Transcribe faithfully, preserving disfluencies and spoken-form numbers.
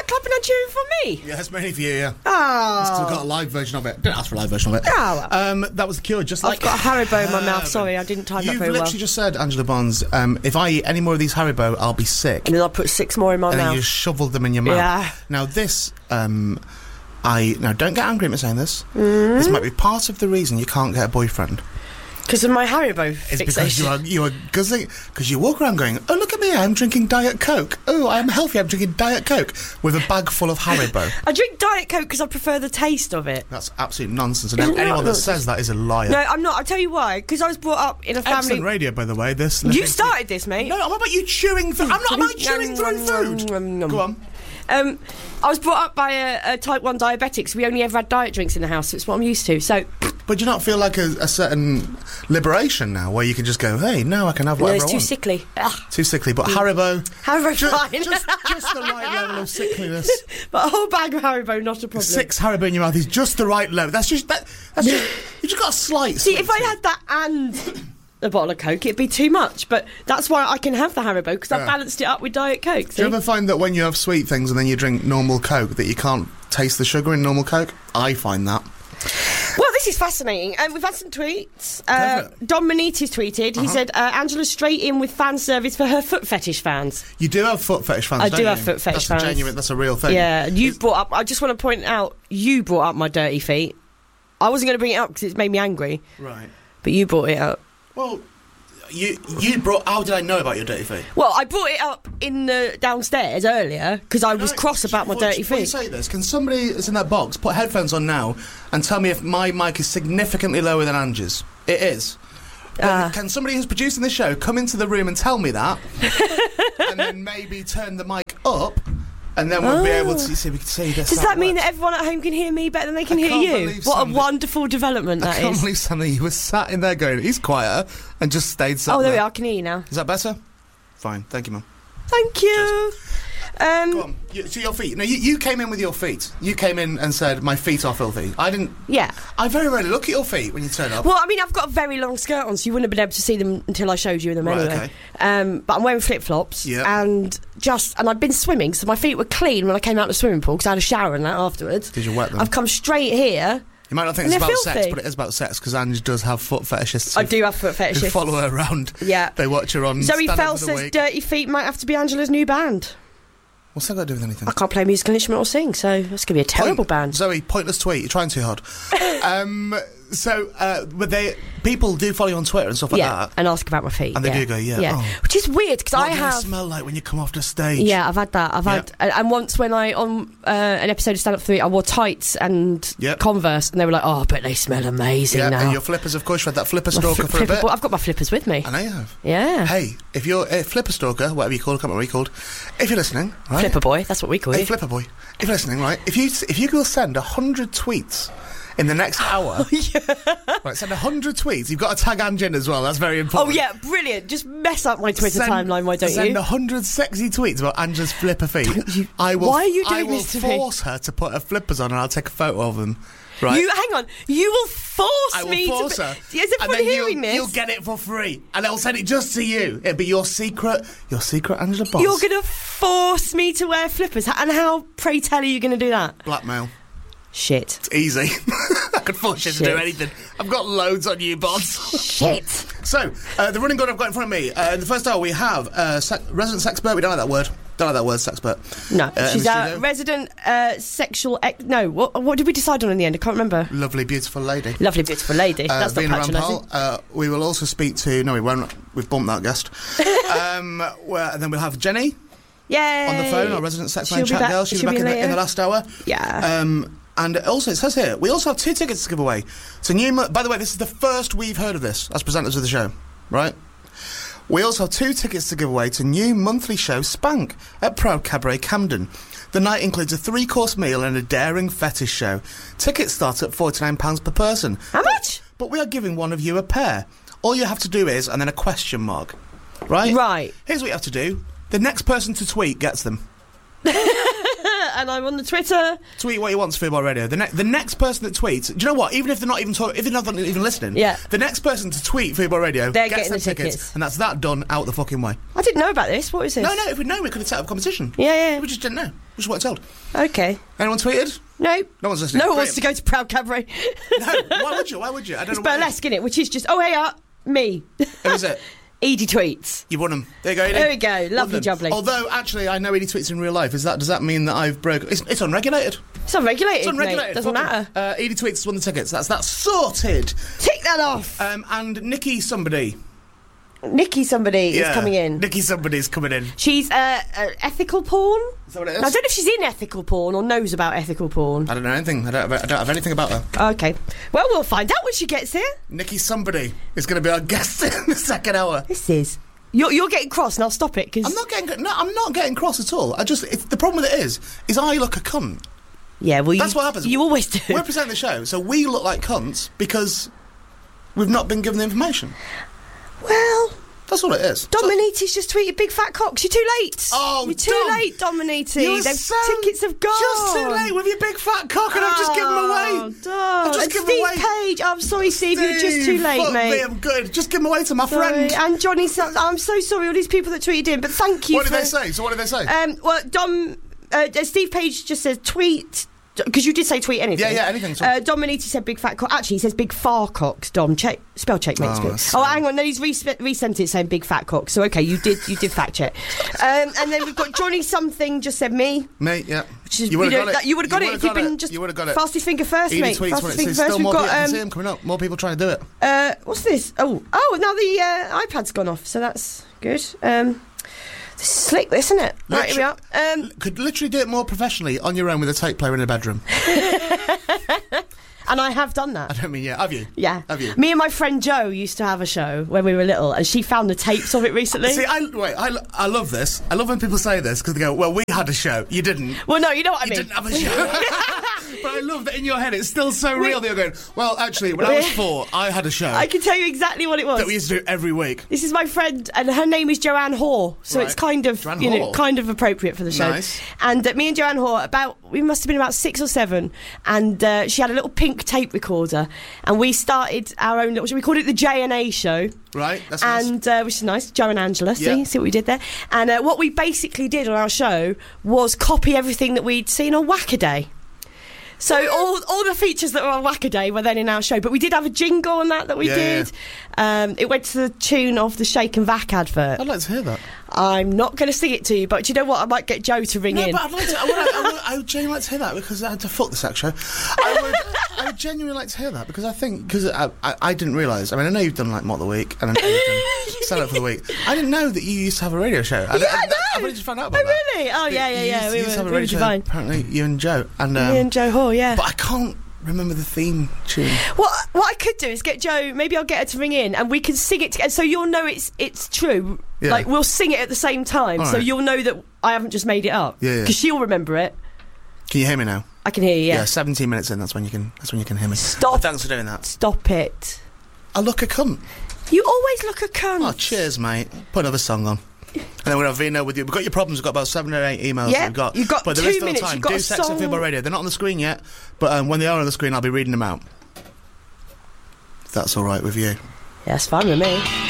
clapping and cheering for me? Yeah, it's mainly for you, yeah. Oh. I've got a live version of it. Don't ask for a live version of it. Oh. Um, that was The Cure, just I've like... got a Haribo in my mouth, sorry, I didn't time that You've very well. literally just said, Angela Bonds, um, if I eat any more of these Haribo, I'll be sick. And then I'll put six more in my and mouth. then you shoveled them in your mouth. Yeah. Now this, um, I... Now, don't get angry at me saying this. Mm. This might be part of the reason you can't get a boyfriend. Because of my Haribo It's fixation. because you are you are because you walk around going, oh look at me, I'm drinking Diet Coke. Oh, I'm healthy, I'm drinking Diet Coke with a bag full of Haribo. I drink Diet Coke because I prefer the taste of it. That's absolute nonsense. And Isn't that anyone that nonsense? says that is a liar. No, I'm not. I'll tell you why. Because I was brought up in a family. Excellent radio, by the way. This You started this, mate. No, I'm about you chewing. Th- I'm not about chewing through food. Go on. Um, I was brought up by a, a type one diabetic, so we only ever had diet drinks in the house. So it's what I'm used to. So. But do you not feel like a, a certain liberation now, where you can just go, hey, now I can have No, whatever it's I too want. sickly. Ugh. Too sickly, but Haribo. Haribo Ju- fine. Just, just the right level of sickliness. But a whole bag of Haribo, not a problem. Six Haribo in your mouth is just the right level. That's just that. That's just, you just got a slight. See, sweet if I tooth. had that and a bottle of Coke, it'd be too much. But that's why I can have the Haribo, because I've Yeah. balanced it up with Diet Coke. Do you See? ever find that when you have sweet things and then you drink normal Coke that you can't taste the sugar in normal Coke? I find that. Well, this is fascinating. Um, we've had some tweets. Go Uh, for it. Don Manitis tweeted. He Uh-huh. said, uh, Angela's straight in with fan service for her foot fetish fans. You do have foot fetish fans, I don't do you? have foot fetish that's fans. A genuine, that's a real thing. Yeah, you brought up... I just want to point out, you brought up my dirty feet. I wasn't going to bring it up because it's made me angry. Right. But you brought it up. Well, you you brought... How did I know about your dirty feet? Well, I brought it up in the downstairs earlier because I was No, cross about my before- dirty before you feet. say this, can somebody that's in that box put headphones on now and tell me if my mic is significantly lower than Angie's? It is. Then Uh. can somebody who's producing the show come into the room and tell me that, and then maybe turn the mic up, and then we'll be able to see. We can see this. Does that mean works. that everyone at home can hear me better than they can I hear can't you? believe What somebody- a wonderful development I that can't is. believe something. You were sat in there going, he's quieter, and just stayed sat Oh, there we there. are. I can hear you now. Is that better? Fine. Thank you, Mum. Thank you. Um, Go on. You, so your feet. No, you, you came in with your feet. You came in and said, my feet are filthy. I didn't... Yeah. I very rarely look at your feet when you turn up. Well, I mean, I've got a very long skirt on, so you wouldn't have been able to see them until I showed you them Right, anyway. okay. Um, but I'm wearing flip flops, Yeah. and just and I've been swimming, so my feet were clean when I came out of the swimming pool because I had a shower and that afterwards. Did you wet them? I've come straight here. You might not think And it's they're about sex, filthy. but it is about sex because Ange does have foot fetishists. I who- do have foot Who fetishists. follow her around. Yeah. They watch her on Zoe Stand Up Fell for the says Week. Dirty Feet might have to be Angela's new band. What's that got to do with anything? I can't play a musical instrument or sing, so that's going to be a terrible Point- band. Zoe, pointless tweet. You're trying too hard. um, so, uh, but they people do follow you on Twitter and stuff like yeah, that. and ask about my feet. And they yeah. do go, yeah, yeah. oh. Which is weird because What I do have. they smell like when you come off the stage? Yeah, I've had that. I've had, Yep. and once when I on uh, an episode of Stand Up for the Week, I wore tights and Yep. Converse, and they were like, "Oh, but they smell amazing Yeah, now." and your flippers, of course. You had that flipper My stalker fli- for a flipper bit. boy- I've got my flippers with me. I know you have. Yeah, Hey, if you're a flipper stalker, whatever you call it, I can't remember what you called. If you're listening, right? flipper boy. That's what we call Hey, it. flipper boy. If you're listening, right? If you if you will send a hundred tweets in the next hour, right? Send a hundred tweets. You've got to tag Ange in as well. That's very Oh important. yeah, brilliant! Just mess up my Twitter Send- timeline, why don't send you? a hundred sexy tweets about Angela's flipper feet. Don't you- I will. Why are you I doing will this to me? force her to put her flippers on, and I'll take a photo of them. Right. You hang on. You will force I will me force to. her. Is everyone and then hearing you'll, this? You'll get it for free, and I'll send it just to you. It'll be your secret, your secret Angela Boss. You're going to force me to wear flippers, and how, pray tell, are you going to do that? Blackmail. Shit. It's easy. I could force you to do Shit. anything. I've got loads on you, Bods. Shit. So, uh, the running gun I've got in front of me. Uh, in the first hour, we have uh, sec- resident sexpert. We don't like that word. Don't like that word, sexpert. No, Uh, in she's the a studio. resident uh, sexual. Ex- no, what, what did we decide on in the end? I can't remember. Lovely, beautiful lady. Lovely, beautiful lady. Uh, That's not Vina patronising. Rampal. Uh, we will also speak to. No, we won't. We've bumped that guest. um, well, and then we'll have Jenny Yay! on the phone, our resident sex She'll man be chat back- girl. She'll be she'll back be in the, in later. the last hour. Yeah. Um, and also, it says here, we also have two tickets to give away. So new. Mo- By the way, this is the first we've heard of this as presenters of the show, right? We also have two tickets to give away to new monthly show Spank at Proud Cabaret Camden. The night includes a three-course meal and a daring fetish show. Tickets start at forty-nine pounds per person. How much? But we are giving one of you a pair. All you have to do is, and then a question mark. Right? Right. Here's what you have to do. The next person to tweet gets them. and I'm on the Twitter. Tweet what you want to Football Radio. The, ne- the next person that tweets, do you know what? Even if they're not even talk- if they're not even listening, yeah. the next person to tweet Football Radio they're gets getting the tickets, tickets, and that's that done out the fucking way. I didn't know about this. What is this? No, no. If we'd known, we could have set up a competition. Yeah, yeah. We just didn't know. We just weren't told. Okay. Anyone tweeted? No. No one's listening. No one wants to go to Proud Cabaret. No. Why would you? Why would you? I don't it's know. It's burlesque, innit? Which is just oh hey uh, me. Who is it? Edie tweets. You won them. There you go, Edie. There we go. Lovely jubbly. Although, actually, I know Edie tweets in real life. Is that does that mean that I've broke? It's, it's unregulated. It's unregulated. It's unregulated. Mate. Doesn't Fucking, matter. Uh, Edie tweets has won the tickets. That's that's sorted. Tick that off. Um, and Nikki somebody. Nikki somebody Yeah. is coming in. Nikki somebody's coming in. She's uh, uh, ethical porn. Is that what it is? Now, I don't know if she's in ethical porn or knows about ethical porn. I don't know anything. I don't, I don't have anything about her. Okay. Well, we'll find out when she gets here. Nikki somebody is going to be our guest in the second hour. This is. You're, you're getting cross, and I'll stop it because I'm not getting. No, I'm not getting cross at all. I just. It's, the problem with it is, is I look a cunt. Yeah, well, That's you, what happens. You always do. We're presenting the show, so we look like cunts because we've not been given the information. Well, that's all it is. Dominity's just tweeted big fat cocks. You're too late. Oh, you're too Dom, late, Dominity. You Them so tickets have gone. Just too late with your big fat cock, and I've just given them away. Oh, Dom. I've just and given Steve away. Page. I'm sorry, Steve. You're just too Steve, late, fuck mate. Me, I'm good. Just give them away to my Sorry. friend. And Johnny. Sa- I'm so sorry. All these people that tweeted in, but thank you. What for, did they say? So what did they say? Um, well, Dom. Uh, Steve Page just says tweet. Because you did say tweet anything. Yeah, yeah, anything. So. Uh, Dominiti said big fat cock. Actually, he says big far cocks. Dom, check spell check, mate. Oh, Oh, hang on. No, he's re- resent it saying big fat cock. So okay, you did you did fact check. Um, and then we've got Johnny something just said me. Me, yeah. Which is, You would you have know, got it. that- You would have got You it would've if you'd got been it. just You would've got it. fastest finger first, Edie mate. tweets Fastest when it finger says first. still We've more people. got I can see um, them coming up. More people trying to do it. uh, what's this? Oh, oh, now the uh, iPad's gone off, so that's good. Um, this is slick, this, isn't it? Right, here we are. Um, Could literally do it more professionally on your own with a tape player in a bedroom. and I have done that. I don't mean yeah. Have you? Yeah. Have you? Me and my friend Jo used to have a show when we were little, and she found the tapes of it recently. See, I wait. I, I love this. I love when people say this because they go, "Well, we had a show. You didn't. Well, no, you know what I You mean. didn't have a show." But I love that in your head it's still so real that you're going, well, actually, when I was four, I had a show I can tell you exactly what it was. that we used to do every week. This is my friend, and her name is Joanne Hoare, so Right. it's kind of Joanne you know Hoare. kind of appropriate for the show. Nice. And uh, me and Joanne Hoare, about we must have been about six or seven, and uh, she had a little pink tape recorder, and we started our own little. We called it the J and A show. Right, that's nice. And uh, which is nice, Joe and Angela. See, Yeah. see what we did there. And uh, what we basically did on our show was copy everything that we'd seen on Wackaday. So all all the features that were on Wackaday were then in our show, but we did have a jingle on that that we Yeah, did. Um, it went to the tune of the Shake and Vac advert. I'd like to hear that. I'm not going to sing it to you, but do you know what? I might get Joe to ring No, in. but I'd like to. I would, I would, I would genuinely like to hear that because I had to fuck the sex show. I would, I would genuinely like to hear that because I think because I, I, I didn't realise. I mean, I know you've done like Mock the Week and I know you've done Stand Up for the Week. I didn't know that you used to have a radio show. I, Yeah, I, I know. I've only just found out about Oh, that. really? Oh, yeah, yeah, You yeah. Used, We you used were- to have a we were radio show. divine. Apparently, you and Joe and um, Me and Joe Hoare, yeah. But I can't remember the theme tune. What what I could do is get Joe. Maybe I'll get her to ring in, and we can sing it together, so you'll know it's it's true. Yeah. Like we'll sing it at the same time, All so right. you'll know that I haven't just made it up. Yeah, yeah. Because she'll remember it. Can you hear me now? I can hear you. Yeah. Yeah, seventeen minutes in. That's when you can. That's when you can hear me. Stop. Thanks for doing that. Stop it. I look a cunt. You always look a cunt. Oh, cheers, mate. Put another song on. And then we'll have Vino with you. We've got your problems. We've got about seven or eight emails Yeah, that we've got. you've got but there two is still minutes, time. you've got Do a Sex and song. Football Radio. They're not on the screen yet, but um, when they are on the screen, I'll be reading them out. If that's all right with you. Yeah, that's fine with me.